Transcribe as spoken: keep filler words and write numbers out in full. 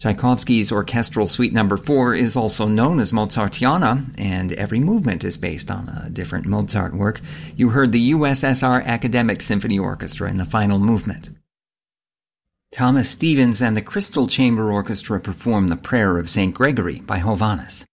Tchaikovsky's Orchestral Suite Number four is also known as Mozartiana, and every movement is based on a different Mozart work. You heard the U S S R Academic Symphony Orchestra in the final movement. Thomas Stevens and the Crystal Chamber Orchestra perform the Prayer of Saint Gregory by Hovhannes.